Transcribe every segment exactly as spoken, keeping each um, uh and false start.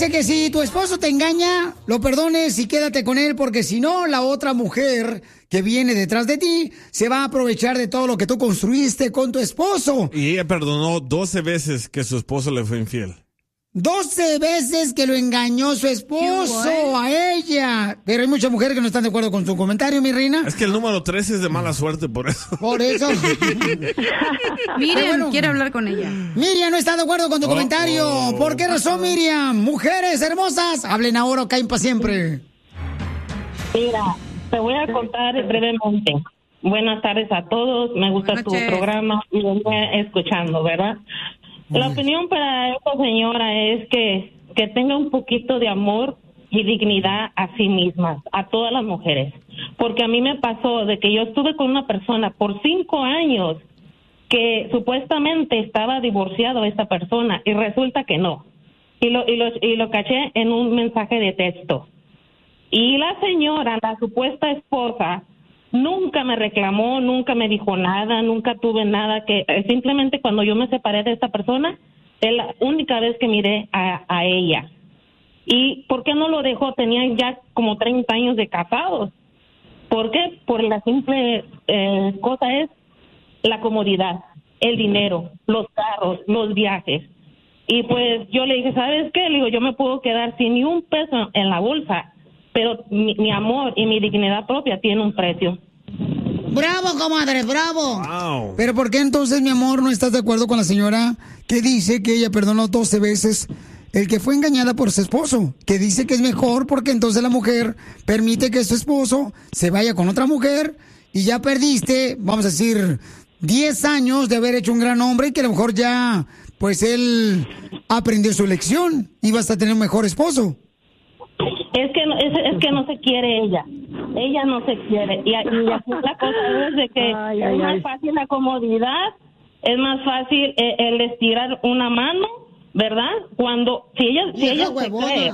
dice que si tu esposo te engaña, lo perdones y quédate con él, porque si no, la otra mujer que viene detrás de ti se va a aprovechar de todo lo que tú construiste con tu esposo. Y ella perdonó doce veces que su esposo le fue infiel. doce veces que lo engañó su esposo a ella. Pero hay muchas mujeres que no están de acuerdo con su comentario, mi reina. Es que el número trece es de mala suerte, por eso. Por eso. Miriam bueno, quiere hablar con ella. Miriam no está de acuerdo con tu oh, comentario. Oh. ¿Por qué razón, Miriam? Mujeres hermosas, hablen ahora o caen para siempre. Mira, te voy a contar brevemente. Buenas tardes a todos. Me gusta tu programa y lo voy escuchando, ¿verdad? La opinión para esta señora es que, que tenga un poquito de amor y dignidad a sí misma, a todas las mujeres. Porque a mí me pasó de que yo estuve con una persona por cinco años que supuestamente estaba divorciado esta persona y resulta que no. Y lo, y lo, y lo caché en un mensaje de texto. Y la señora, la supuesta esposa, nunca me reclamó, nunca me dijo nada, nunca tuve nada que... Simplemente cuando yo me separé de esta persona, es la única vez que miré a, a ella. ¿Y por qué no lo dejó? Tenían ya como treinta años de casados. ¿Por qué? Por la simple eh, cosa es la comodidad, el dinero, los carros, los viajes. Y pues yo le dije, ¿sabes qué? Le digo, yo me puedo quedar sin ni un peso en la bolsa, pero mi, mi amor y mi dignidad propia tienen un precio. ¡Bravo, comadre, bravo! Wow. Pero ¿por qué entonces, mi amor, no estás de acuerdo con la señora que dice que ella perdonó doce veces el que fue engañada por su esposo? Que dice que es mejor porque entonces la mujer permite que su esposo se vaya con otra mujer y ya perdiste, vamos a decir, diez años de haber hecho un gran hombre y que a lo mejor ya, pues él aprendió su lección y vas a tener un mejor esposo. Es que, no, es, es que no se quiere ella. Ella no se quiere. Y, y así la cosa es de que ay, es ay, más ay. fácil la comodidad, es más fácil eh, el estirar una mano, ¿verdad? Cuando, si ella, si ella se cree.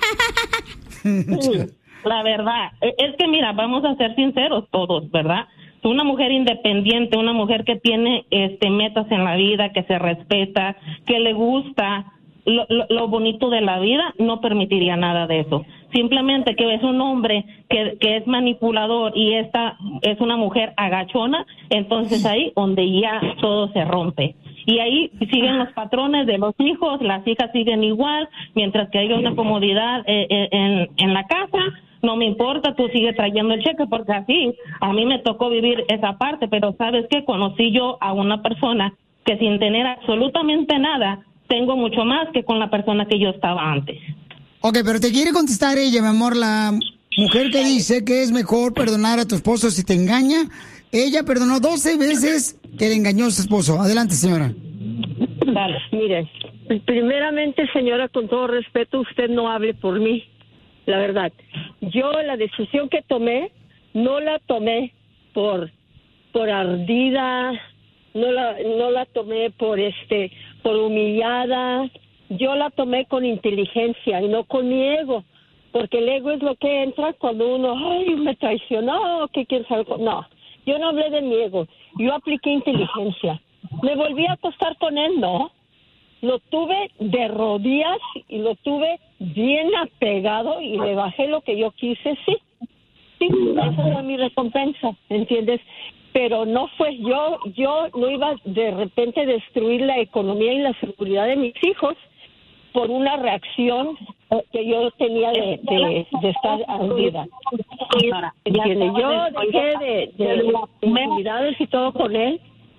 Eh, sí, la verdad. Es que mira, vamos a ser sinceros todos, ¿verdad? Una mujer independiente, una mujer que tiene este metas en la vida, que se respeta, que le gusta Lo, lo, lo bonito de la vida, no permitiría nada de eso. Simplemente que es un hombre que, que es manipulador y esta es una mujer agachona, entonces ahí donde ya todo se rompe. Y ahí siguen los patrones de los hijos, las hijas siguen igual, mientras que hay una comodidad eh, eh, en, en la casa, no me importa, tú sigues trayendo el cheque, porque así a mí me tocó vivir esa parte, pero ¿sabes qué? Conocí yo a una persona que sin tener absolutamente nada, tengo mucho más que con la persona que yo estaba antes. Ok, pero te quiere contestar ella, mi amor, la mujer que dice que es mejor perdonar a tu esposo si te engaña. Ella perdonó doce veces que le engañó a su esposo. Adelante, señora. Vale, mire, primeramente, señora, con todo respeto, usted no hable por mí, la verdad. Yo la decisión que tomé, no la tomé por, por ardida, no la, no la tomé por este... por humillada. Yo la tomé con inteligencia y no con mi ego, porque el ego es lo que entra cuando uno, ay, me traicionó, ¿qué quieres saber? No, yo no hablé de mi ego, yo apliqué inteligencia. Me volví a acostar con él, no, lo tuve de rodillas y lo tuve bien apegado y le bajé lo que yo quise, sí, sí, esa fue mi recompensa, ¿entiendes? Pero no fue yo, yo no iba de repente a destruir la economía y la seguridad de mis hijos por una reacción que yo tenía de, de, de estar ardida. ¿Entiendes? Yo dejé de, de, de intimidades y todo con él.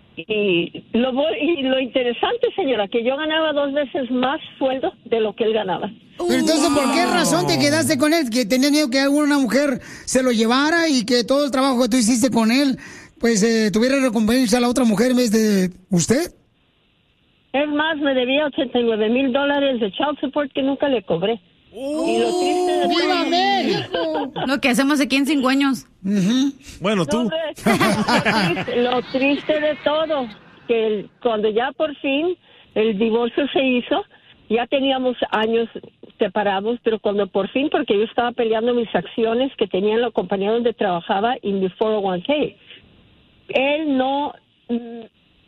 Y lo, y lo interesante, señora, que yo ganaba dos veces más sueldo de lo que él ganaba. Pero entonces, ¿por qué razón te quedaste con él? ¿Que tenías miedo que alguna mujer se lo llevara y que todo el trabajo que tú hiciste con él pues eh, tuviera recompensa a la otra mujer en vez de usted? Es más, me debía ochenta y nueve mil dólares de child support que nunca le cobré. ¡Oh! Y lo triste de ¡Viva México! Lo que hacemos aquí en cinco años. Uh-huh. Bueno, tú. No, lo, triste, lo triste de todo, que el, cuando ya por fin el divorcio se hizo, ya teníamos años separados, pero cuando por fin, porque yo estaba peleando mis acciones que tenía en la compañía donde trabajaba y mi cuatro oh uno k, él no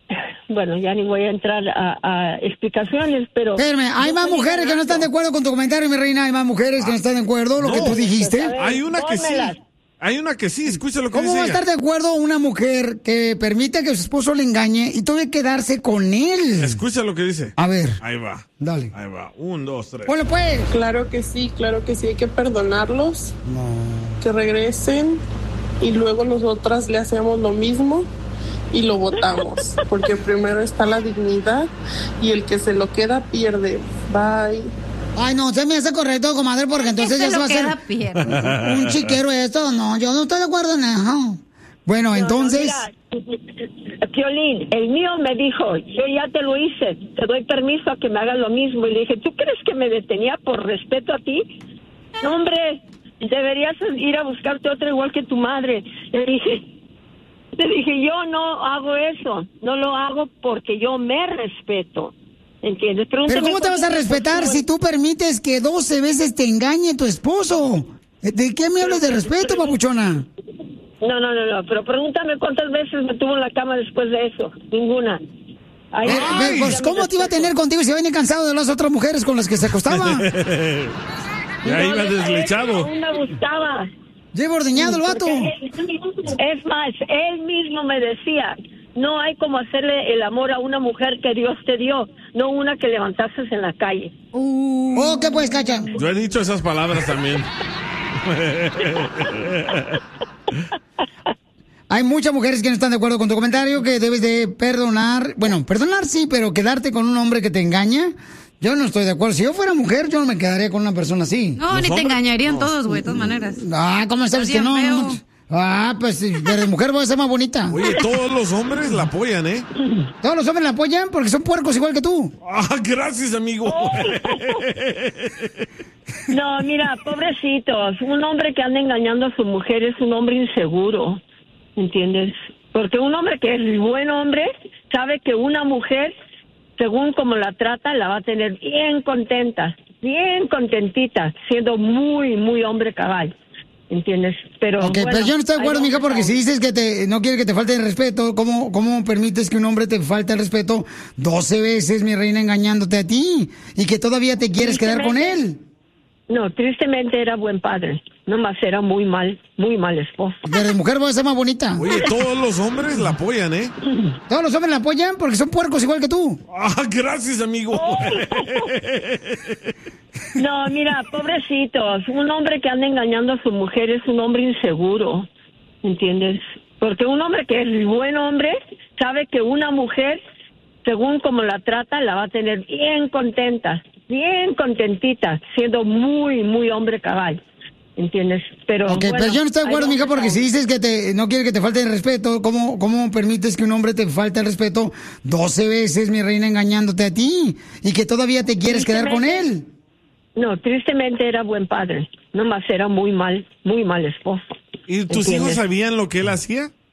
Bueno, ya ni voy a entrar a, a explicaciones, pero... Espérame, hay más mujeres que no están de acuerdo con tu comentario, mi reina. Hay más mujeres que no están de acuerdo con lo No. que tú dijiste. Pues, a ver, Hay una que sí. pónmelas. Hay una que sí, escucha lo que ¿Cómo dice va a ella. estar de acuerdo una mujer que permite que su esposo le engañe y todavía quedarse con él? Escucha lo que dice. A ver, Ahí va. dale. Ahí va. Un, dos, tres. Ponle pues. Claro que sí, claro que sí, hay que perdonarlos, No. que regresen y luego nosotras le hacemos lo mismo y lo votamos, porque primero está la dignidad y el que se lo queda pierde. Bye. Ay, no, se me hace correcto, comadre, porque entonces ya se va a hacer Pierna. un chiquero esto. No, yo no estoy de acuerdo en eso. Bueno, No, entonces... no, mira, Piolín, el mío me dijo, yo ya te lo hice, te doy permiso a que me hagas lo mismo. Y le dije, ¿tú crees que me detenía por respeto a ti? No, hombre, deberías ir a buscarte otra igual que tu madre. Le dije, le dije, yo no hago eso, no lo hago porque yo me respeto. ¿Entiendes? Pero Pregúntame ¿cómo te vas a cuántas respetar veces- si tú permites que doce veces te engañe tu esposo? ¿De qué me hablas de respeto, papuchona? No, no, no, no, pero pregúntame cuántas veces me tuvo en la cama después de eso. Ninguna. Ahí- Eh, Ay, pues, ya me ¿cómo te iba a tener contigo si venía cansado de las otras mujeres con las que se acostaba? Ya No, iba deja deslechado. eso, aún me gustaba. Lleva ordeñado el vato. Es más, él mismo me decía, no hay como hacerle el amor a una mujer que Dios te dio, no una que levantases en la calle. Oh, ¿qué pues, cacha? Yo he dicho esas palabras también. Hay muchas mujeres que no están de acuerdo con tu comentario, que debes de perdonar. Bueno, perdonar sí, pero quedarte con un hombre que te engaña, yo no estoy de acuerdo. Si yo fuera mujer, yo no me quedaría con una persona así. No, ni te hombres? engañarían todos, güey, de todas maneras. Ah, ¿cómo sabes que Estaría no? feo. No. Ah, pues sí, pero de mujer voy a ser más bonita. Oye, todos los hombres la apoyan, ¿eh? Todos los hombres la apoyan porque son puercos igual que tú. Ah, gracias, amigo. No, mira, pobrecitos, un hombre que anda engañando a su mujer es un hombre inseguro, ¿entiendes? Porque un hombre que es buen hombre sabe que una mujer, según como la trata, la va a tener bien contenta, bien contentita, siendo muy, muy hombre cabal. ¿Entiendes? Pero, Ok, bueno, pero yo no estoy de acuerdo, ahí mija, vamos porque a- si dices que te, no quiere que te falte el respeto, ¿cómo, ¿cómo permites que un hombre te falte el respeto doce veces, mi reina, engañándote a ti? Y que todavía te quieres quedar con él. No, tristemente era buen padre, nomás era muy mal, muy mal esposo. Pero de mujer voy a ser más bonita. Oye, todos los hombres la apoyan, ¿eh? Todos los hombres la apoyan porque son puercos igual que tú. Ah, gracias, amigo. No, mira, pobrecitos, un hombre que anda engañando a su mujer es un hombre inseguro, ¿entiendes? Porque un hombre que es buen hombre sabe que una mujer, según como la trata, la va a tener bien contenta, bien contentita, siendo muy, muy hombre cabal, ¿entiendes? Pero, Ok, bueno, pero yo no estoy de ahí acuerdo, mija, vamos porque a- si dices que te, no quiere que te falte el respeto, ¿cómo, ¿cómo permites que un hombre te falte el respeto doce veces, mi reina, engañándote a ti? Y que todavía te quieres quedar con él. No, tristemente era buen padre, nomás era muy mal, muy mal esposo. ¿Y tus ¿Entiendes? hijos sabían lo que él hacía?